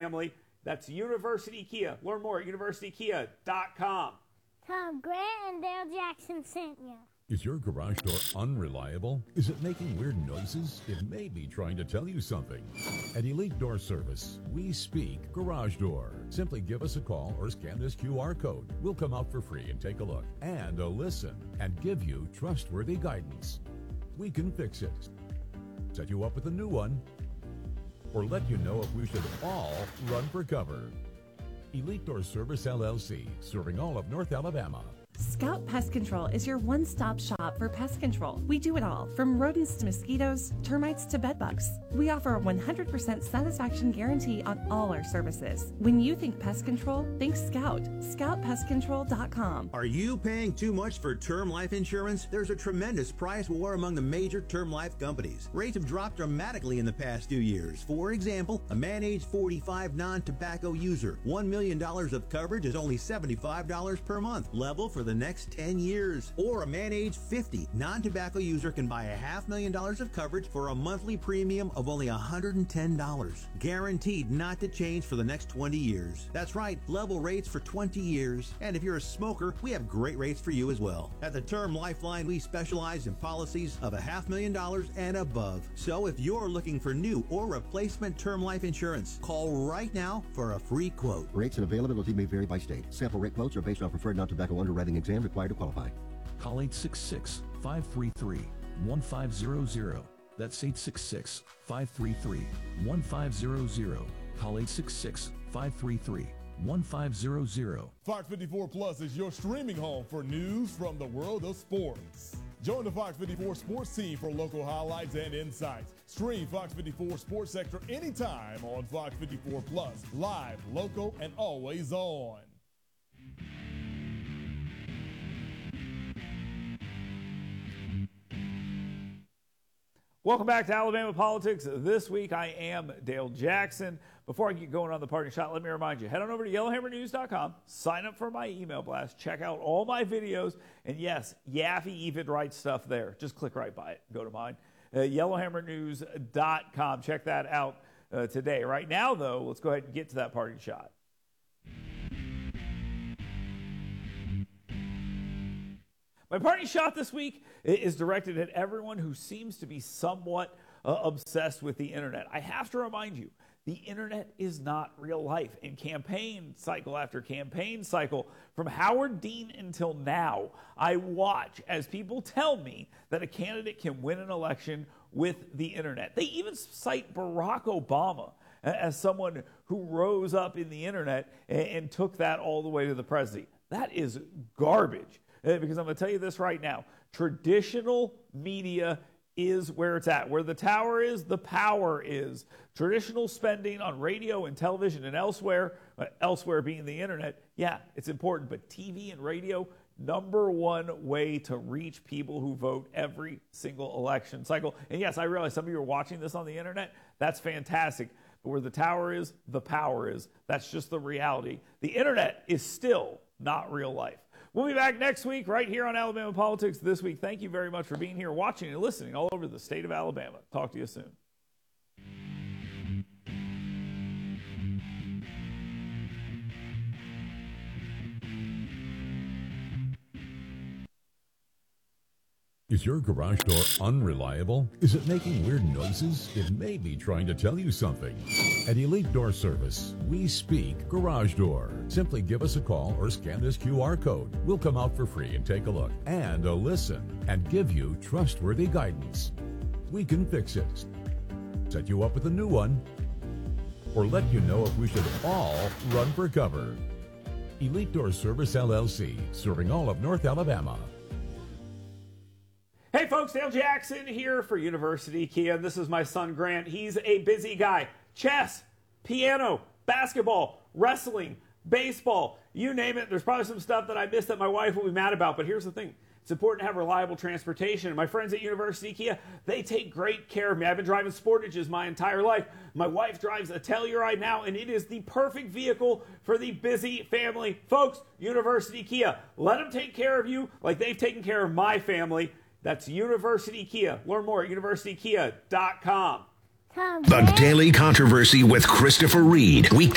family. That's University Kia. Learn more at universitykia.com. Tom Grant and Dale Jackson sent you. Is your garage door unreliable? Is it making weird noises? It may be trying to tell you something. At Elite Door Service, we speak garage door. Simply give us a call or scan this QR code. We'll come out for free and take a look and a listen and give you trustworthy guidance. We can fix it, set you up with a new one, or let you know if we should all run for cover. Elite Door Service LLC, serving all of North Alabama. Scout Pest Control is your one-stop shop for pest control. We do it all, from rodents to mosquitoes, termites to bedbugs. We offer a 100% satisfaction guarantee on all our services. When you think pest control, think Scout. ScoutPestControl.com. Are you paying too much for term life insurance? There's a tremendous price war among the major term life companies. Rates have dropped dramatically in the past few years. For example, a man age 45 non-tobacco user, $1 million of coverage is only $75 per month. Level for the next 10 years. Or a man age 50 non-tobacco user can buy $500,000 of coverage for a monthly premium of only $110. Guaranteed not to change for the next 20 years. That's right, level rates for 20 years. And if you're a smoker, we have great rates for you as well. At the Term Lifeline, we specialize in policies of $500,000 and above. So if you're looking for new or replacement term life insurance, call right now for a free quote. Rates and availability may vary by state. Sample rate quotes are based on preferred non-tobacco underwriting exam required to qualify. Call 866-533-1500. That's 866-533-1500. Call 866-533-1500. Fox 54 Plus is your streaming home for news from the world of sports. Join the Fox 54 sports team for local highlights and insights. Stream Fox 54 Sports Sector anytime on Fox 54 Plus. Live, local, and always on. Welcome back to Alabama Politics. This week I am Dale Jackson. Before I get going on the parting shot, let me remind you, head on over to yellowhammernews.com, sign up for my email blast, check out all my videos, and yes, Yaffe even writes stuff there. Just click right by it. Go to mine. Yellowhammernews.com. Check that out today. Right now, though, let's go ahead and get to that parting shot. My parting shot this week is directed at everyone who seems to be somewhat obsessed with the internet. I have to remind you, the internet is not real life. And campaign cycle after campaign cycle, from Howard Dean until now, I watch as people tell me that a candidate can win an election with the internet. They even cite Barack Obama as someone who rose up in the internet and took that all the way to the presidency. That is garbage. Because I'm going to tell you this right now. Traditional media is where it's at. Where the tower is, the power is. Traditional spending on radio and television and elsewhere being the internet, yeah, it's important. But TV and radio, number one way to reach people who vote every single election cycle. And yes, I realize some of you are watching this on the internet. That's fantastic. But where the tower is, the power is. That's just the reality. The internet is still not real life. We'll be back next week right here on Alabama Politics This Week. Thank you very much for being here, watching and listening all over the state of Alabama. Talk to you soon. Is your garage door unreliable? Is it making weird noises? It may be trying to tell you something. At Elite Door Service, we speak garage door. Simply give us a call or scan this QR code. We'll come out for free and take a look and a listen and give you trustworthy guidance. We can fix it, set you up with a new one, or let you know if we should all run for cover. Elite Door Service LLC, serving all of North Alabama. Hey folks, Dale Jackson here for University Kia. This is my son Grant. He's a busy guy. Chess, piano, basketball, wrestling, baseball, you name it. There's probably some stuff that I missed that my wife will be mad about, but here's the thing. It's important to have reliable transportation. My friends at University Kia, they take great care of me. I've been driving Sportages my entire life. My wife drives a Telluride now, and it is the perfect vehicle for the busy family. Folks, University Kia, let them take care of you like they've taken care of my family. That's University Kia. Learn more at universitykia.com. Tom The Daily Controversy with Christopher Reed.